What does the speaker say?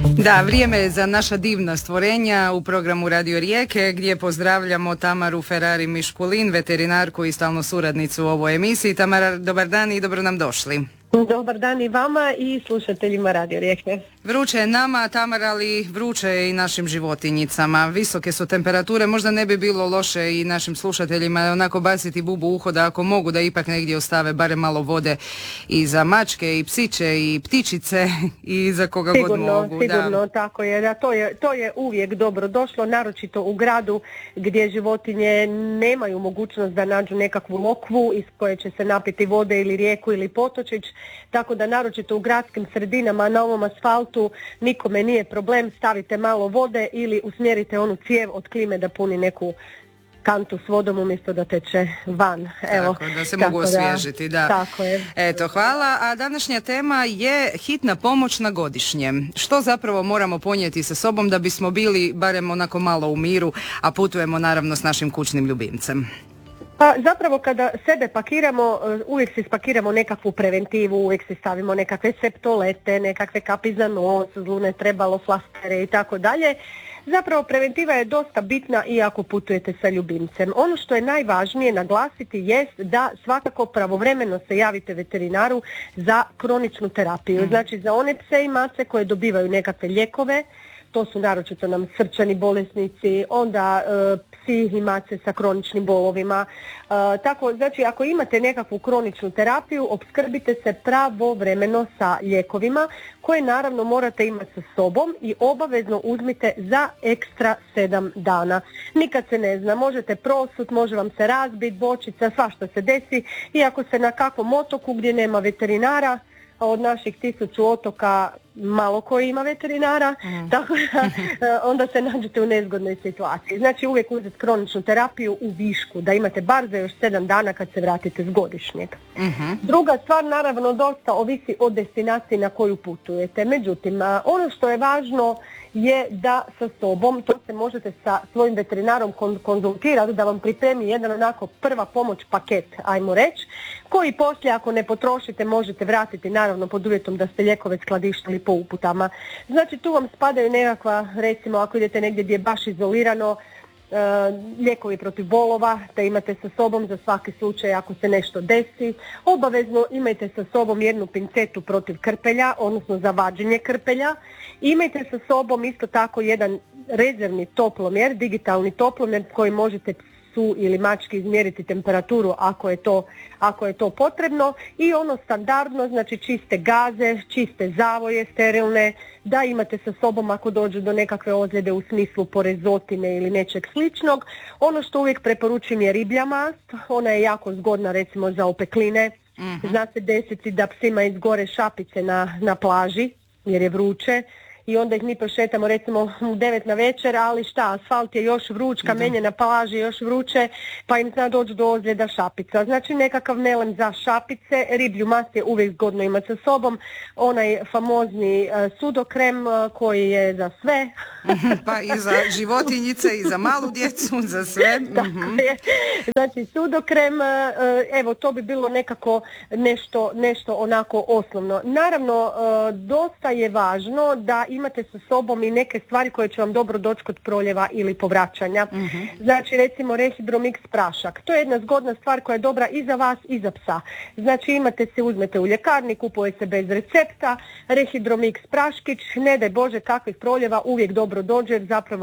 Da, vrijeme je za naša divna stvorenja u programu Radio Rijeke gdje pozdravljamo Tamaru Ferrari Miškulin, veterinarku i stalnu suradnicu u ovoj emisiji. Tamara, dobar dan i dobro nam došli. Dobar dan i vama i slušateljima Radio Rijeke. Vruće je nama, Tamara, ali vruće je i našim životinjicama. Visoke su temperature, možda ne bi bilo loše i našim slušateljima onako baciti bubu u uho da ako mogu da ipak negdje ostave barem malo vode i za mačke i psiće i ptičice i za koga god mogu. Sigurno, tako je. Da, to je uvijek dobro došlo, naročito u gradu gdje životinje nemaju mogućnost da nađu nekakvu lokvu iz koje će se napiti vode ili rijeku ili potočić. Tako da naročito u gradskim sredinama na ovom asfaltu nikome nije problem, stavite malo vode ili usmjerite onu cijev od klime da puni neku kantu s vodom umjesto da teče van. Evo, tako, da se mogu osvježiti. Da. Tako je. Eto, hvala. A današnja tema je hitna pomoć na godišnje. Što zapravo moramo ponijeti sa sobom da bismo bili barem onako malo u miru, a putujemo naravno s našim kućnim ljubimcem? Pa zapravo kada sebe pakiramo, uvijek se spakiramo nekakvu preventivu, uvijek se stavimo nekakve septolete, nekakve kapi za nos, zlune trebalo, flastere i tako dalje. Zapravo preventiva je dosta bitna i ako putujete sa ljubimcem. Ono što je najvažnije naglasiti jest da svakako pravovremeno se javite veterinaru za kroničnu terapiju. Znači za one pse i mace koje dobivaju nekakve lijekove, to su naročito nam srčani bolesnici, onda psi i mace sa kroničnim bolovima. Tako, znači ako imate nekakvu kroničnu terapiju, opskrbite se pravovremeno sa lijekovima koje naravno morate imati sa sobom i obavezno uzmite za ekstra 7 dana. Nikad se ne zna, možete prosut, može vam se razbiti, bočica, svašta se desi i ako se na kakvom otoku gdje nema veterinara, od naših 1000 otoka malo koji ima veterinara, tako da onda se nađete u nezgodnoj situaciji. Znači uvijek uzeti kroničnu terapiju u višku, da imate bar za još 7 dana kad se vratite s godišnjeg. Druga stvar, naravno, dosta ovisi o destinaciji na koju putujete. Međutim, ono što je važno je da sa sobom, to se možete sa svojim veterinarom konzultirati, da vam pripremi jedan onako prva pomoć paket, ajmo reći, koji poslije ako ne potrošite možete vratiti, naravno pod uvjetom da ste lijekove skladištili po uputama. Znači tu vam spadaju nekakva, recimo ako idete negdje gdje je baš izolirano, lijekovi protiv bolova, da imate sa sobom za svaki slučaj ako se nešto desi. Obavezno imajte sa sobom jednu pincetu protiv krpelja, odnosno za vađenje krpelja. Imajte sa sobom isto tako jedan rezervni toplomjer, digitalni toplomjer koji možete psu ili mački izmjeriti temperaturu ako je to potrebno i ono standardno, znači čiste gaze, čiste zavoje sterilne, da imate sa sobom ako dođe do nekakve ozljede u smislu porezotine ili nečeg sličnog. Ono što uvijek preporučujem je riblja mast, ona je jako zgodna recimo za opekline. Zna se desiti da psima izgore šapice na plaži jer je vruće. I onda ih mi prošetamo recimo u 9 na večer, ali šta, asfalt je još vruć, kamenje na plaži još vruće, pa im zna doći do ozljeda šapica. Znači nekakav melem za šapice, riblju mast je uvijek zgodno imati sa sobom, onaj famozni sudokrem koji je za sve. Pa i za životinjice i za malu djecu, za sve. Tako je. Znači sudokrem, evo to bi bilo nekako nešto onako osnovno. Naravno, dosta je važno da imate sa sobom i neke stvari koje će vam dobro doći kod proljeva ili povraćanja. Znači recimo Rehidromix prašak. To je jedna zgodna stvar koja je dobra i za vas i za psa. Znači uzmete u ljekarni, kupuje se bez recepta, Rehidromix praškić, ne daj Bože kakvih proljeva uvijek dobro dođe, zapravo